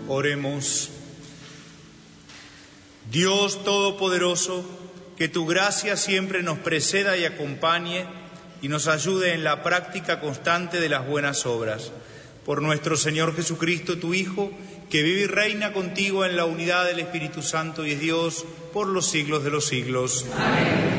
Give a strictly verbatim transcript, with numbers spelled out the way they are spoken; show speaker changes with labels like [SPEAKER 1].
[SPEAKER 1] Oremos. Dios Todopoderoso, que tu gracia siempre nos preceda y acompañe y nos ayude en la práctica constante de las buenas obras. Por nuestro Señor Jesucristo, tu Hijo, que vive y reina contigo en la unidad del Espíritu Santo y es Dios por los siglos de los siglos.
[SPEAKER 2] Amén.